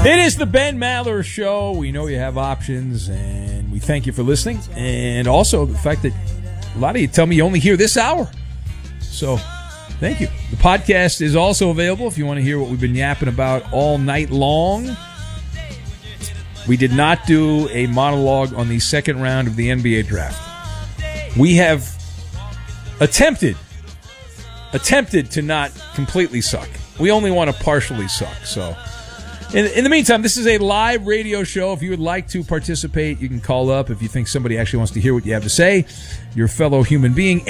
It is the Ben Maller Show. We know you have options, and we thank you for listening. And also the fact that a lot of you tell me you only hear this hour. So, thank you. The podcast is also available if you want to hear what we've been yapping about all night long. We did not do a monologue on the second round of the NBA draft. We have attempted to not completely suck. We only want to partially suck. So, in the meantime, this is a live radio show. If you would like to participate, you can call up if you think somebody actually wants to hear what you have to say. Your fellow human being,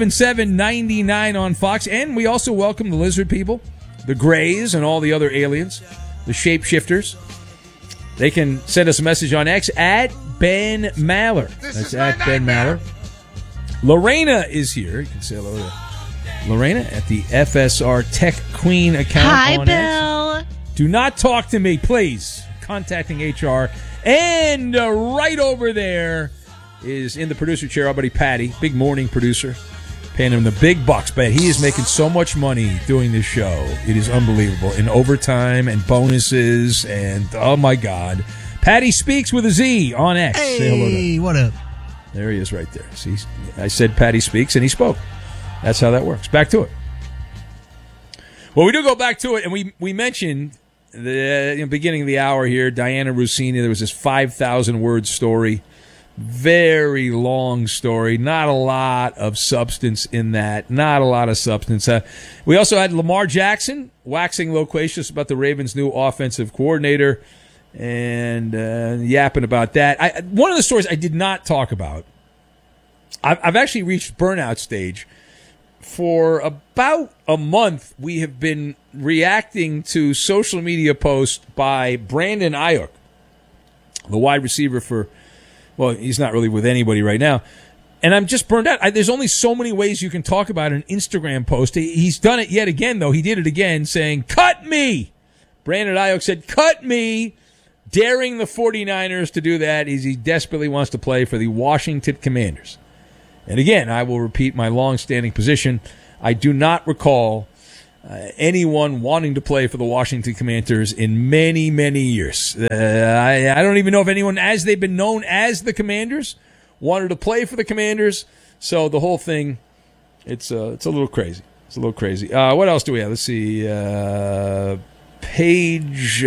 877-99 on Fox. And we also welcome the lizard people, the Greys, and all the other aliens, the shapeshifters. They can send us a message on X at Ben Maller. That's at Ben Maller. Lorena is here. You can say hello to Lorena at the FSR Tech Queen account. Hi, on Bill. X. Do not talk to me, please. Contacting HR. And right over there is in the producer chair our buddy Patty, big morning producer, paying him the big bucks. But he is making so much money doing this show. It is unbelievable. In overtime and bonuses and, oh, my God. Patty Speaks with a Z on X. Hey, say hello to what up? There he is right there. See, I said Patty Speaks, and he spoke. That's how that works. Back to it. Well, we do go back to it, and we mentioned the beginning of the hour here, Diana Rossini. There was this 5,000-word story. Very long story. Not a lot of substance in that. Not a lot of substance. We also had Lamar Jackson waxing loquacious about the Ravens' new offensive coordinator and yapping about that. One of the stories I did not talk about, I've actually reached burnout stage. For about a month, we have been reacting to social media posts by Brandon Ayuk, the wide receiver for, well, he's not really with anybody right now. And I'm just burned out. There's only so many ways you can talk about an Instagram post. He's done it yet again, though. He did it again, saying, "Cut me!" Brandon Ayuk said, "Cut me!" daring the 49ers to do that as he desperately wants to play for the Washington Commanders. And again, I will repeat my long-standing position. I do not recall anyone wanting to play for the Washington Commanders in many, many years. I don't even know if anyone, as they've been known as the Commanders, wanted to play for the Commanders. So the whole thing, it's a little crazy. It's a little crazy. What else do we have? Let's see. Page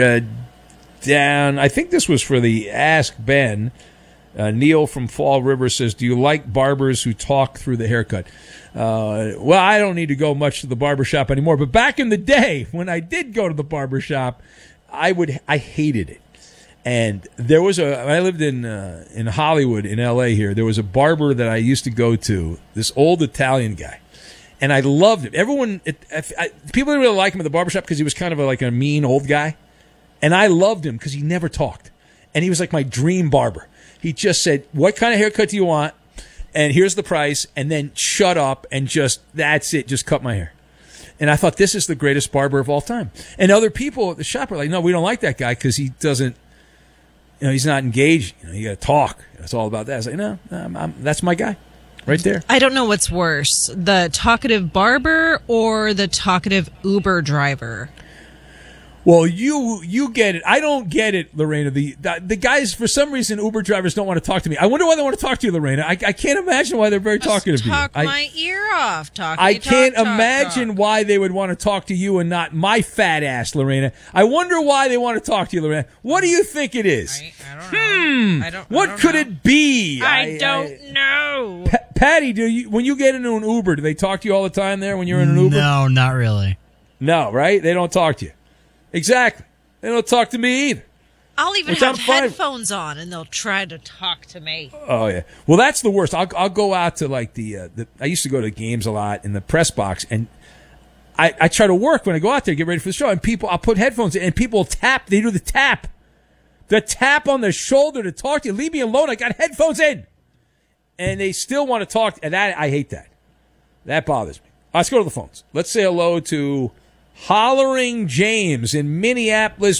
down. I think this was for the Ask Ben. Neil from Fall River says, "Do you like barbers who talk through the haircut?" Well, I don't need to go much to the barbershop anymore. But back in the day, when I did go to the barbershop, I hated it. And there was when I lived in Hollywood, in L.A. here, there was a barber that I used to go to, this old Italian guy. And I loved him. People didn't really like him at the barbershop because he was kind of like a mean old guy. And I loved him because he never talked. And he was like my dream barber. He just said, "What kind of haircut do you want? And here's the price." And then shut up and that's it. Just cut my hair. And I thought, this is the greatest barber of all time. And other people at the shop were like, "No, we don't like that guy because he doesn't, he's not engaged. You got to talk. It's all about that." I was like, "No, that's my guy right there." I don't know what's worse, the talkative barber or the talkative Uber driver. Well, you get it. I don't get it, Lorena. The guys, for some reason, Uber drivers don't want to talk to me. I wonder why they want to talk to you, Lorena. I can't imagine why they're very talkative to you. Talk my ear off. I can't imagine why they would want to talk to you and not my fat ass, Lorena. I wonder why they want to talk to you, Lorena. What do you think it is? I don't know. What could it be? I don't know. Patty, when you get into an Uber, do they talk to you all the time there when you're in an Uber? No, not really. No, right? They don't talk to you. Exactly. They don't talk to me either. I'll even have headphones on, and they'll try to talk to me. Oh, yeah. Well, that's the worst. I'll go out to, like, I used to go to games a lot in the press box, and I try to work when I go out there, get ready for the show, and I'll put headphones in, and people tap. They do the tap. The tap on the shoulder to talk to you. Leave me alone. I got headphones in. And they still want to talk. And I hate that. That bothers me. Let's go to the phones. Let's say hello to Hollering James in Minneapolis,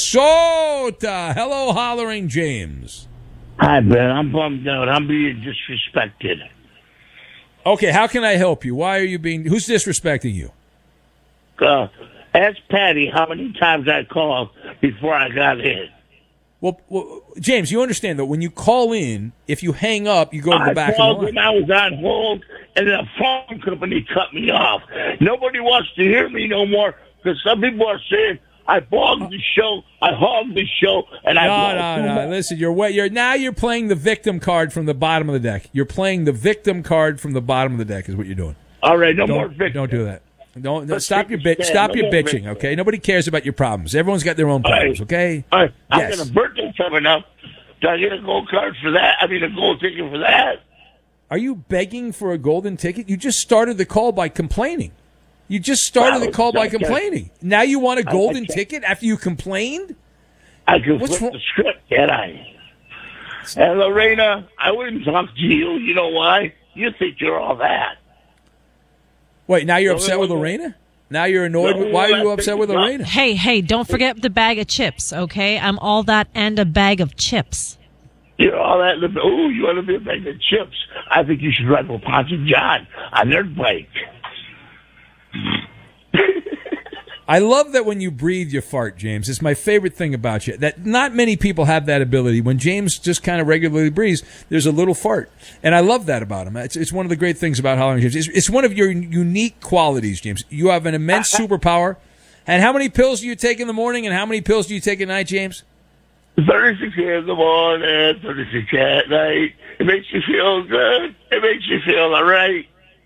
Minnesota. Hello, Hollering James. Hi, Ben. I'm bummed out. I'm being disrespected. Okay, how can I help you? Why are you who's disrespecting you? Ask Patty how many times I called before I got in. Well, James, you understand that when you call in, if you hang up, you go to the back of the I called line. when I was on hold, and the phone company cut me off. Nobody wants to hear me no more because some people are saying I bogged the show, I hogged the show, and No. Listen, you're playing the victim card from the bottom of the deck. You're playing the victim card from the bottom of the deck is what you're doing. All right, no more victims. Don't do that. Don't Let's stop take your a stand. stop No your more bitching. victims. Okay, nobody cares about your problems. Everyone's got their own problems. Okay. All right, I Yes. got a birthday coming up. Do I get a gold card for that? I mean, a gold ticket for that? Are you begging for a golden ticket? You just started the call by complaining. You just started the call by complaining. Now you want a golden ticket after you complained? I can What's flip wrong? the script, can I? And Lorena, I wouldn't talk to you. You know why? You think you're all that. Wait, now you're upset with Lorena? Now you're annoyed? Why are you upset with Lorena? Hey, don't forget the bag of chips, okay? I'm all that and a bag of chips. You're all that. Oh, you want to be a bag of chips? I think you should ride with Ponce and John on their bike. I love that when you breathe, you fart, James. It's my favorite thing about you. That not many people have that ability. When James just kind of regularly breathes, there's a little fart. And I love that about him. It's one of the great things about Holler James. It's one of your unique qualities, James. You have an immense superpower. And how many pills do you take in the morning and how many pills do you take at night, James? 36 in the morning, 36 at night. It makes you feel good. It makes you feel all right.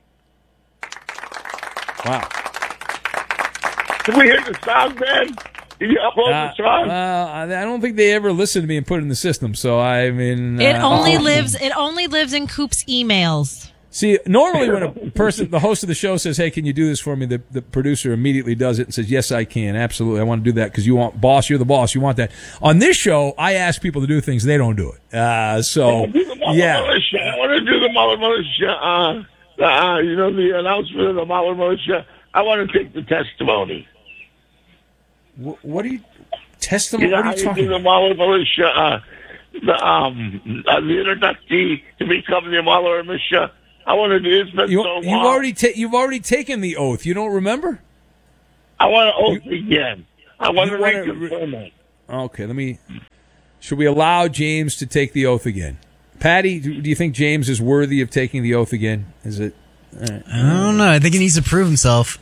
Wow. Did we hear the song, Ben? Did you upload the song? I don't think they ever listened to me and put it in the system. So I mean, It only lives in Coop's emails. See, normally when a person, the host of the show says, "Hey, can you do this for me?" The producer immediately does it and says, "Yes, I can. Absolutely, I want to do that because you want boss. You're the boss. You want that." On this show, I ask people to do things they don't do it. Yeah. I want to do the Mahler Militia. The announcement of the Mahler Militia. I want to take the testimony. What are you testimony? You know What are how you you talking do the about? Mahler Militia, the inductee to become the Mahler Militia. I want to do it. It's been so long. You've already taken the oath. You don't remember? I want to oath again. I want to reconfirm it. Okay, should we allow James to take the oath again? Patty, do you think James is worthy of taking the oath again? Is it? I don't know. I think he needs to prove himself.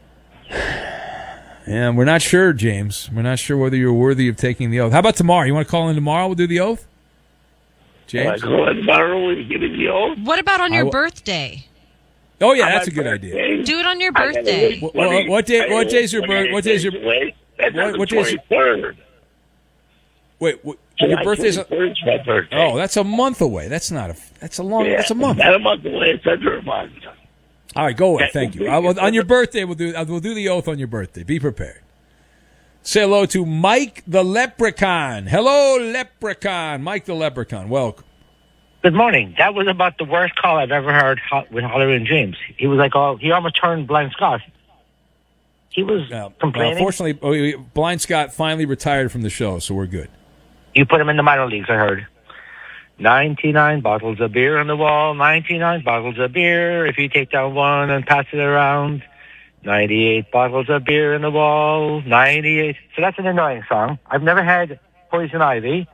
And we're not sure, James. We're not sure whether you're worthy of taking the oath. How about tomorrow? You want to call in tomorrow? We'll do the oath? James? Call in tomorrow and give me the oath. What about on your birthday? Oh, yeah, that's a good idea. Do it on your birthday. What day's your birthday? What day's your... What day is it? 23rd. Wait, your birthday's... It's my birthday. Oh, that's a month away. That's a month. That's a month away. It's under a month. All right, go away. Thank you. On your birthday, we'll do the oath on your birthday. Be prepared. Say hello to Mike the Leprechaun. Hello, Leprechaun. Mike the Leprechaun. Welcome. Good morning. That was about the worst call I've ever heard with Hollywood and James. He was like, he almost turned Blind Scott. He was complaining. Fortunately, Blind Scott finally retired from the show, so we're good. You put him in the minor leagues, I heard. 99 bottles of beer on the wall, 99 bottles of beer. If you take down one and pass it around, 98 bottles of beer in the wall, 98. So that's an annoying song. I've never had Poison Ivy.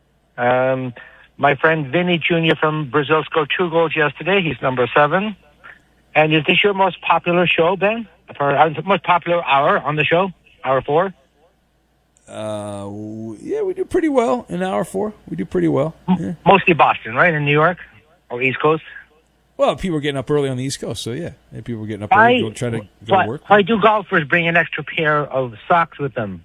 My friend Vinny Jr. from Brazil scored 2 goals yesterday. He's number 7. And is this your most popular show, Ben? Most popular hour on the show? Hour 4? Yeah, we do pretty well in hour 4. We do pretty well. Yeah. Mostly Boston, right? In New York? Or East Coast? Well, people are getting up early on the East Coast, so yeah. People are getting up early, try to go to work. Why do golfers bring an extra pair of socks with them?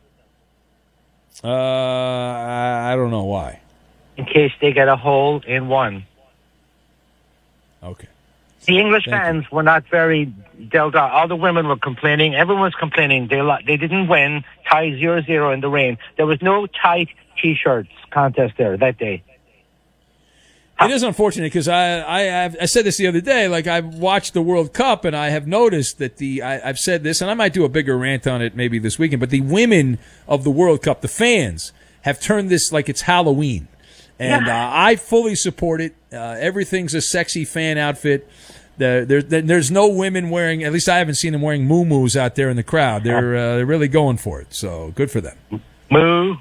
I don't know why. In case they get a hole in one. Okay. The English fans were not very dealt out. All the women were complaining. Everyone was complaining. They didn't win. Tie 0-0 in the rain. There was no tight T-shirts contest there that day. It is unfortunate because I said this the other day. Like, I've watched the World Cup and I have noticed that I've said this, and I might do a bigger rant on it maybe this weekend. But the women of the World Cup, the fans, have turned this like it's Halloween, and I fully support it. Everything's a sexy fan outfit. There's no women wearing. At least I haven't seen them wearing muumuus out there in the crowd. They're really going for it. So good for them. Moo.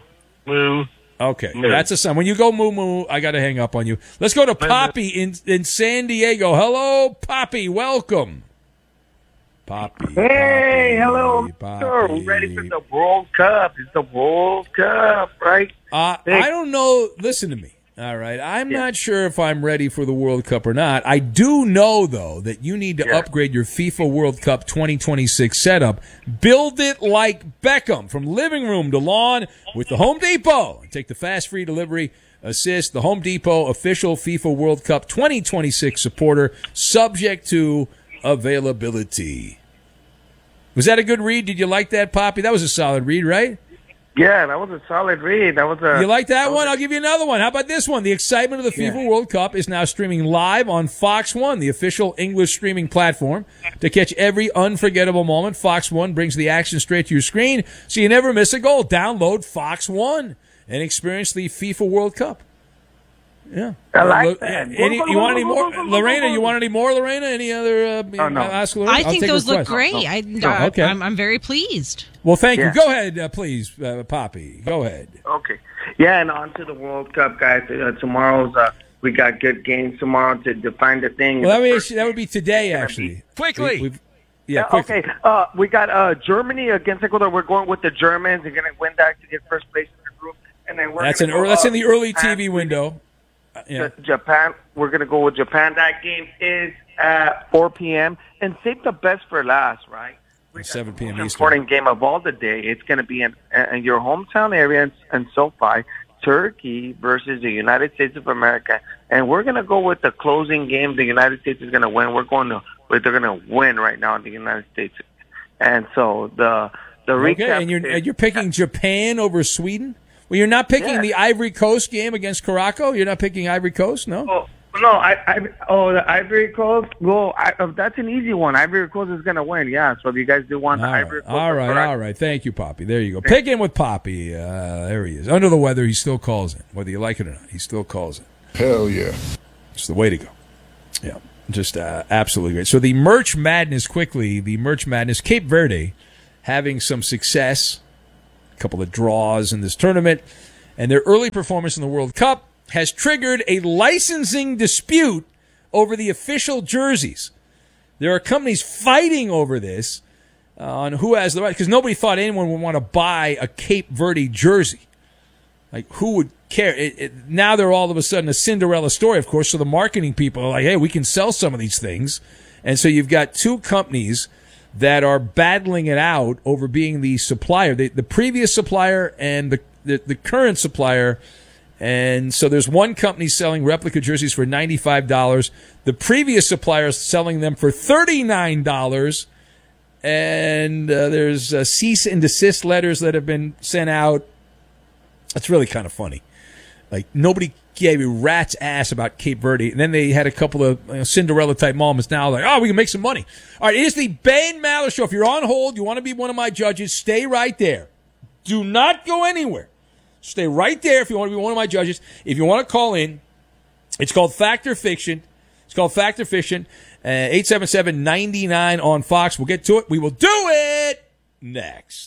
Okay, Moo. that's a sign. When you go moo, I got to hang up on you. Let's go to Poppy in San Diego. Hello, Poppy. Welcome. Poppy. Hey, hello. Poppy. We're ready for the World Cup. It's the World Cup, right? I don't know. Listen to me. All right. I'm not sure if I'm ready for the World Cup or not. I do know, though, that you need to upgrade your FIFA World Cup 2026 setup. Build it like Beckham, from living room to lawn with the Home Depot. Take the fast free delivery assist. The Home Depot official FIFA World Cup 2026 supporter, subject to availability. Was that a good read? Did you like that, Poppy? That was a solid read, right? Yeah, that was a solid read. You like that one? I'll give you another one. How about this one? The excitement of the FIFA World Cup is now streaming live on Fox One, the official English streaming platform. To catch every unforgettable moment, Fox One brings the action straight to your screen, so you never miss a goal. Download Fox One and experience the FIFA World Cup. Yeah, I like that. You want any more, Lorena? You want any more, Lorena? Any other? Ask Lorena? I think those look great. Okay. I'm very pleased. Well, thank you. Go ahead, please, Poppy. Go ahead. Okay. Yeah, and on to the World Cup, guys. Tomorrow's we got good games tomorrow to define the thing. Well, that would be today, actually. Quickly. Quickly. Okay. We got Germany against Ecuador. We're going with the Germans. They're going to win that to get first place in the group. And then that's in the early TV window. Japan. We're going to go with Japan. That game is at 4 p.m. And save the best for last, right? 7 p.m. Eastern. Important game of all the day. It's going to be in your hometown area in SoFi, Turkey versus the United States of America. And we're going to go with the closing game. The United States is going to win. They're going to win right now in the United States. And so the recap. And you're picking Japan over Sweden? Well, you're not picking the Ivory Coast game against Morocco? You're not picking Ivory Coast, no? The Ivory Coast. Well, that's an easy one. Ivory Coast is going to win. Yeah. So if you guys do want the Ivory Coast, all right. Thank you, Poppy. There you go. Pick in with Poppy. There he is. Under the weather, he still calls in, whether you like it or not. He still calls in. Hell yeah! It's the way to go. Yeah, just absolutely great. So the Merch Madness, Cape Verde having some success. A couple of draws in this tournament, and their early performance in the World Cup has triggered a licensing dispute over the official jerseys. There are companies fighting over this on who has the right, because nobody thought anyone would want to buy a Cape Verde jersey. Like, who would care? Now they're all of a sudden a Cinderella story, of course, so the marketing people are like, hey, we can sell some of these things. And so you've got two companies that are battling it out over being the supplier, the previous supplier and the current supplier. And so there's one company selling replica jerseys for $95. The previous supplier is selling them for $39. And there's cease and desist letters that have been sent out. It's really kind of funny. Like, nobody gave a rat's ass about Cape Verde. And then they had a couple of Cinderella-type moments now, like, we can make some money. All right, it is the Ben Maller Show. If you're on hold, you want to be one of my judges, stay right there. Do not go anywhere. Stay right there if you want to be one of my judges. If you want to call in, it's called Fact or Fiction. 877-99 on Fox. We'll get to it. We will do it next.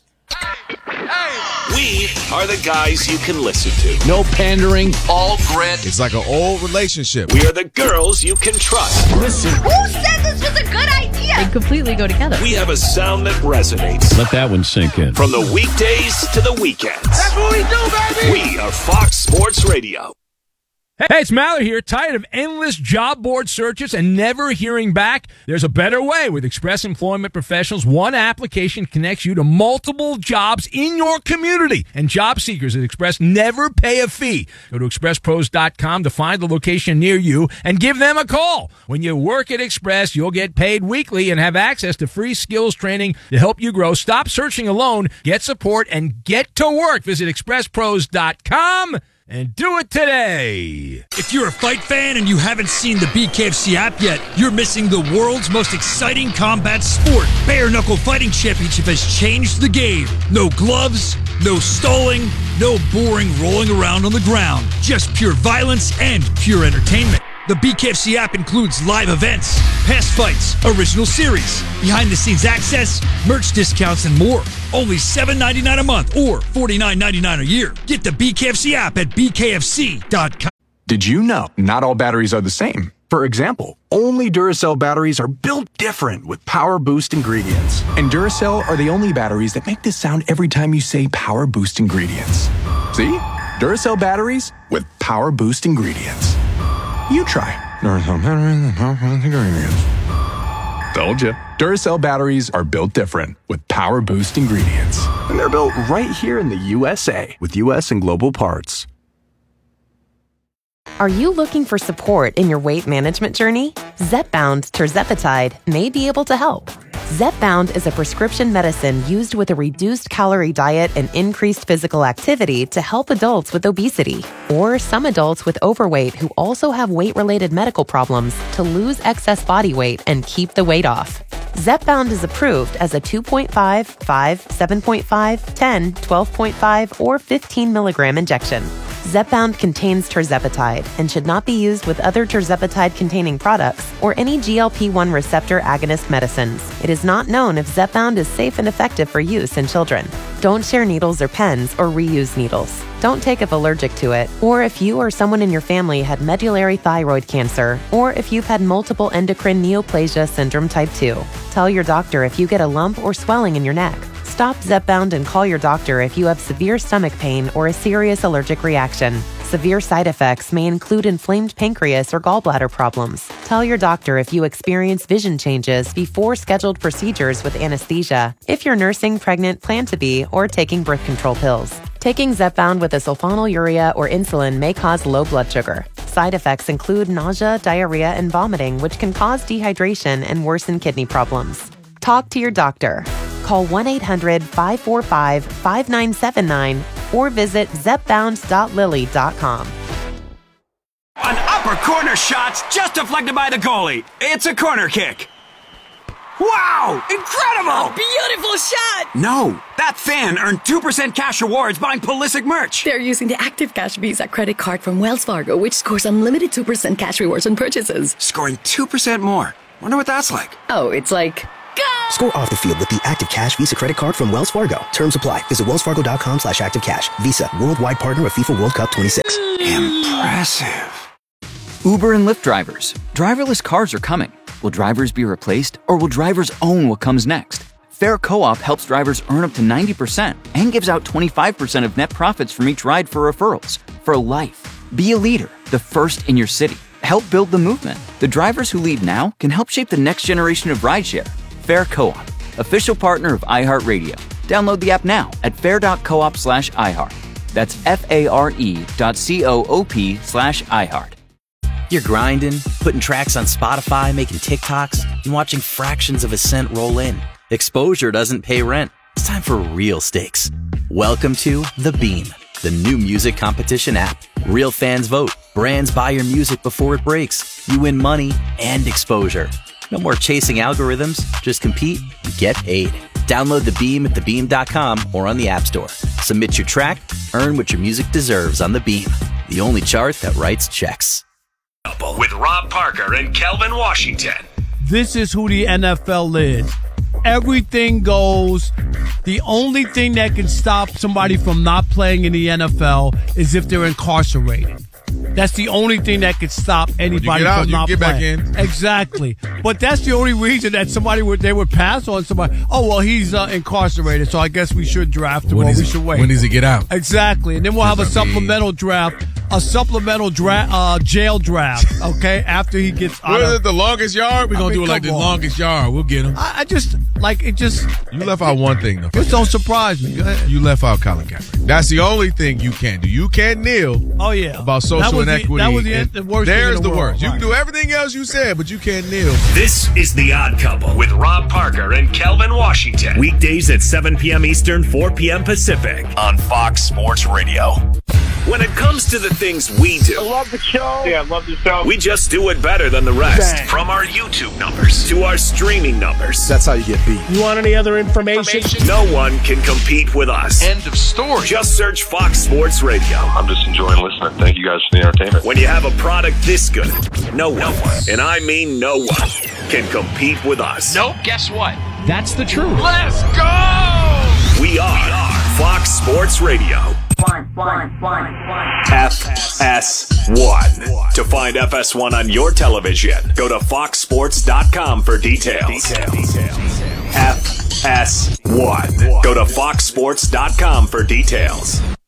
We are the guys you can listen to. No pandering. All grit. It's like an old relationship. We are the girls you can trust. Listen. Who said this was a good idea? They completely go together. We have a sound that resonates. Let that one sink in. From the weekdays to the weekends. That's what we do, baby! We are Fox Sports Radio. Hey, it's Maller here. Tired of endless job board searches and never hearing back? There's a better way. With Express Employment Professionals, one application connects you to multiple jobs in your community. And job seekers at Express never pay a fee. Go to expresspros.com to find the location near you and give them a call. When you work at Express, you'll get paid weekly and have access to free skills training to help you grow. Stop searching alone. Get support and get to work. Visit expresspros.com. And do it today. If you're a fight fan and you haven't seen the BKFC app yet, you're missing the world's most exciting combat sport. Bare Knuckle Fighting Championship has changed the game. No gloves, no stalling, no boring rolling around on the ground. Just pure violence and pure entertainment. The BKFC app includes live events, past fights, original series, behind-the-scenes access, merch discounts, and more. Only $7.99 a month or $49.99 a year. Get the BKFC app at bkfc.com. Did you know not all batteries are the same? For example, only Duracell batteries are built different with Power Boost ingredients. And Duracell are the only batteries that make this sound every time you say Power Boost ingredients. See? Duracell batteries with Power Boost ingredients. You try. Duracell batteries with Power Boost ingredients. Told you. Duracell batteries are built different with Power Boost ingredients. And they're built right here in the USA with US and global parts. Are you looking for support in your weight management journey? Zepbound tirzepatide may be able to help. Zepbound is a prescription medicine used with a reduced calorie diet and increased physical activity to help adults with obesity or some adults with overweight who also have weight-related medical problems to lose excess body weight and keep the weight off. Zepbound is approved as a 2.5, 5, 7.5, 10, 12.5, or 15 milligram injection. Zepbound contains tirzepatide and should not be used with other tirzepatide-containing products or any GLP-1 receptor agonist medicines. It is not known if Zepbound is safe and effective for use in children. Don't share needles or pens or reuse needles. Don't take if allergic to it, or if you or someone in your family had medullary thyroid cancer, or if you've had multiple endocrine neoplasia syndrome type 2. Tell your doctor if you get a lump or swelling in your neck. Stop Zepbound and call your doctor if you have severe stomach pain or a serious allergic reaction. Severe side effects may include inflamed pancreas or gallbladder problems. Tell your doctor if you experience vision changes before scheduled procedures with anesthesia, if you're nursing, pregnant, plan to be, or taking birth control pills. Taking Zepbound with a sulfonylurea or insulin may cause low blood sugar. Side effects include nausea, diarrhea, and vomiting, which can cause dehydration and worsen kidney problems. Talk to your doctor. Call 1-800-545-5979 or visit zepbound.lily.com. An upper corner shot's just deflected by the goalie. It's a corner kick. Wow! Incredible! A beautiful shot! No, that fan earned 2% cash rewards buying Pulisic merch. They're using the Active Cash Visa credit card from Wells Fargo, which scores unlimited 2% cash rewards on purchases. Scoring 2% more. Wonder what that's like. Oh, it's like... Score off the field with the Active Cash Visa credit card from Wells Fargo. Terms apply. Visit wellsfargo.com/activecash. Visa, worldwide partner of FIFA World Cup 26. Impressive. Uber and Lyft drivers. Driverless cars are coming. Will drivers be replaced, or will drivers own what comes next? Fair Co-op helps drivers earn up to 90% and gives out 25% of net profits from each ride for referrals. For life. Be a leader, the first in your city. Help build the movement. The drivers who lead now can help shape the next generation of rideshare. Fair Co-op, official partner of iHeartRadio. Download the app now at fair.coop/iHeart. That's FARE.coop/iHeart. You're grinding, putting tracks on Spotify, making TikToks, and watching fractions of a cent roll in. Exposure doesn't pay rent. It's time for real stakes. Welcome to The Beam, the new music competition app. Real fans vote. Brands buy your music before it breaks. You win money and exposure. No more chasing algorithms. Just compete and get paid. Download The Beam at thebeam.com or on the App Store. Submit your track, earn what your music deserves on The Beam, the only chart that writes checks. With Rob Parker and Kelvin Washington. This is who the NFL is. Everything goes. The only thing that can stop somebody from not playing in the NFL is if they're incarcerated. That's the only thing that could stop anybody from not playing. Back in. Exactly. But that's the only reason that they would pass on somebody. Oh, well, he's incarcerated, so I guess we should draft him, or we should wait. When does he get out? Exactly. And then we'll have a supplemental draft. A supplemental jail draft, okay, after he gets out of the longest yard? We're going to do it like the longest yard. We'll get him. You left out one thing, though. Just don't surprise me. Go ahead. You left out Colin Kaepernick. That's the only thing you can do. You can't kneel about social inequity. That was the worst thing There's in the the world. worst. You can do everything else you said, but you can't kneel. This is The Odd Couple with Rob Parker and Kelvin Washington. Weekdays at 7 p.m. Eastern, 4 p.m. Pacific on Fox Sports Radio. When it comes to the things we do, I love the show. Yeah, I love the show. we just do it better than the rest. Bang. From our YouTube numbers to our streaming numbers. That's how you get beat. You want any other information? No one can compete with us. End of story. Just search Fox Sports Radio. I'm just enjoying listening. Thank you guys for the entertainment. When you have a product this good, no one, and I mean no one, can compete with us. Nope, guess what? That's the truth. Let's go! We are Fox Sports Radio. FS1. To find FS1 on your television, go to foxsports.com for details. FS1. Go to foxsports.com for details.